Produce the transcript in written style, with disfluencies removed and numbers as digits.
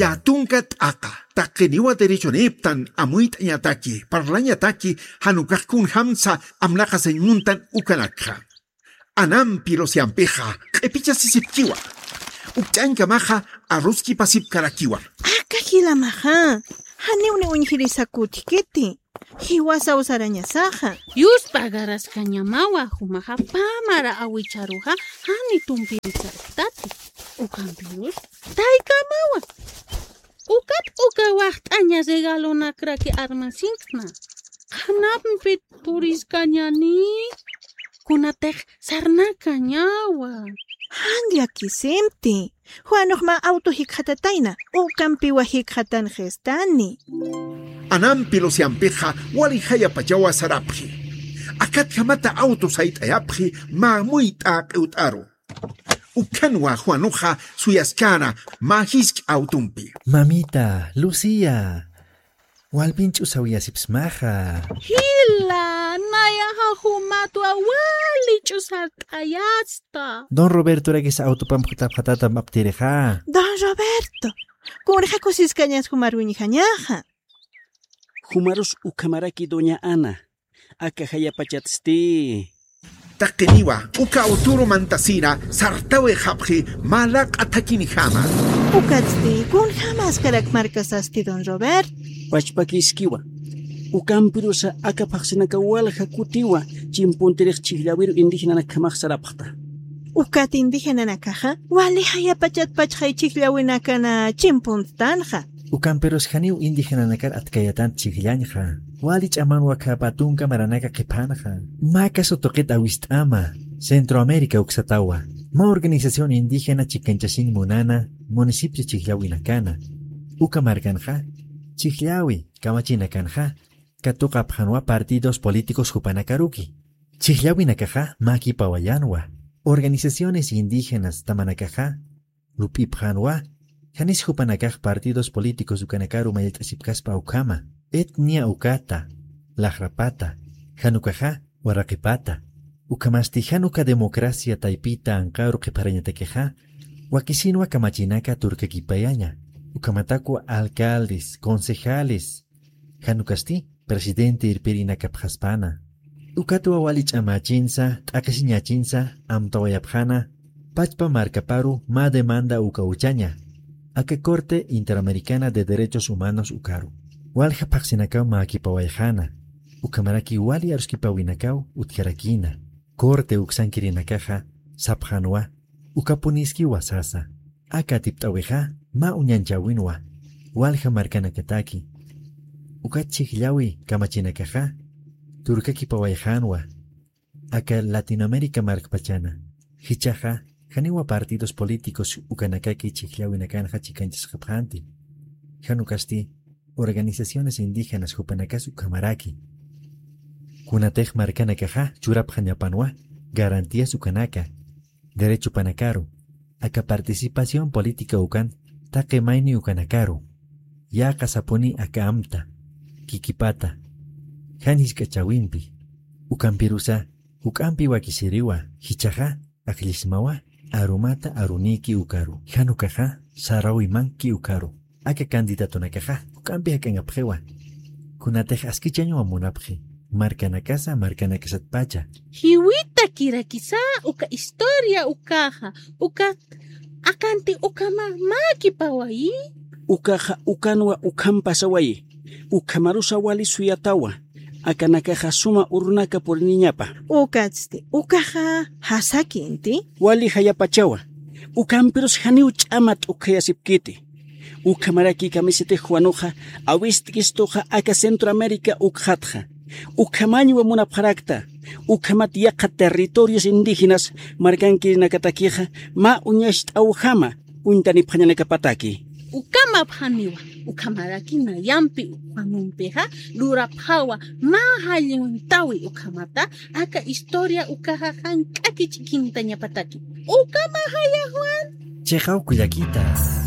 Yatunkat aka, takeniwa derecho neptan, amuit ñataki, parlañataki, hanukakun hamsa, amlaka señuntan ukanakha. Anampi los yampeja, epicha sisipkiwa. Ukchanka maja, arroski pasip karakiwa. Akahila maja, haniune unjirisakutiketi. Hiwasa usarañasaja. Yus pagaras kañamawa, humaja pamara awicharuja, hani tumpirisartati. Ukampirus, taikamawa. Ukat ukawahtaña regalona kraki armasinkna. Hanampit puris kañani. Kunatej sarnaka ñawa. Handya kisemti. Juanokma auto hikhatataina. Ukampiwa hikhatan gestani. Anampi los yampeja, walijaya pachawa sarapji. Akat hamata auto sait ayapji, ma muy utaro. Ukanwa Juanuja suyaskana, mahisk autumpi. Mamita, Lucía. Walpinchu sawiyasipsmaja. Hila, naya hahumatu awali chusartayasta. Don Roberto era que esa autopam patata aptireja. Don Roberto. Kurja kusiscañas humarwiñijañaja. Humarus ukamaraki doña Ana. Akahaya pachatsti. Takeniwa, uka autoro mantasira, sartawe japji, malak atakinijama. Ukatsti, kun jamás karak marcasasti Don Robert. Pachpakiskiwa. Ukampirusa akapaksinaka walja kutiwa, chimpuntirek chihlawiru indígena nakamak sarapakta. Ukat indígena nakaja, wali haya pachat pachjay chihlawinakana chimpuntanja. Ukamperos janiu indígena nakar atkayatan chiglanja. Walich aman wakapatunka maranaka kepanja. Maka sotoket awistama. Centroamérica uxatawa. Ma organización indígena chikanchasin munana, municipio chiglawinakana. Ukamarkanja. Chihlawi, kamachinakanja. Katukapjanwa partidos políticos jupanakaruki. Chihlawinakaja, maki pawayanwa. Organizaciones indígenas tamanakaja. Lupipjanwa. Janis jupanakaj partidos políticos ukanakaru mayeltasipkaspa ukama. Etnia ukata, lahrapata, hanukaja, warakipata. Ukamasti hanuka democracia taipita ankaru kiparañatekeja. Wakisinwa kamachinaka turkakipayaña. Ukamatakwa alcaldes, concejales. Hanukasti, presidente irpirinakapjaspana. Ukatwa walich amachinsa, akasiñachinsa, amtawayapjana. Pachpa marcaparu ma demanda ukauchaña. Aka Corte Interamericana de Derechos Humanos ukaru. Walja paksinakaw maakipawayjana. Ukamaraki wali aruskipawinakaw utkarakina. Corte uksankirinakaja sapjanwa. Ukapuniski wasasa. Aka tiptaweja ma uñanchawinwa. Walja markanakataki. Ukachihlawi kamachinakaja. Turkakipawayjanwa. Aka Latinoamérica markpachana. Hichaja. Janiwa partidos políticos ukanakaki chihlawinakanja chikanchis japjanti. Janukasti organizaciones indígenas jupanakas ukamaraki. Kunatej markanakaja churapjanyapanwa garantías ukanaka. Derecho panakaru. Aka participación política ukan takemaini ukanakaru. Ya kasapuni aka amta. Kikipata. Janis kachawimpi. Ukampirusa. Ukampi wakisiriwa. Hichaja aklismawa. Arumata aruniki ukaru. Hanukaja sarawimanki ukaru. Aka candidato nakaja. Ukampi akan apjewa. Kunatej askichaño amunapje. Markanakasa markanakasat pacha. Hiwita kirakisa uka historia ukaja. Uka akanti ukama maki pawayi. Ukaja ukanwa ukampasawayi. Ukamarusa wali suyatawa. Akanakaja suma urunaka por niñapa. Ukatsti, ukaja hasakinti. Wali hayapachawa. Ukampiros haniu chamat ukayasipkiti. Ukamaraki kamisete Juanuja awistkis aka Centroamérica ukhatja. Ukamañwa munaparakta. Ukamat yaqa territorios indígenas markanki nakatakija ma uñasht aujama untani phañanekapataki. Ukama phaniwa. Ukamaraki yampi ukanumpeja luraphawa mahalluntawi ukamata aka historia ukaja hank'aki chikinta ñapataki. Ukama haya Juan. Chejau kuyakita.